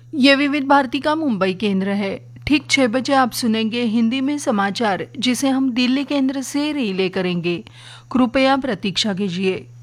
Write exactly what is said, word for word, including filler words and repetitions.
ये विविध भारती का मुंबई केंद्र है। ठीक छः बजे आप सुनेंगे हिंदी में समाचार, जिसे हम दिल्ली केंद्र से रिले करेंगे। कृपया प्रतीक्षा कीजिए।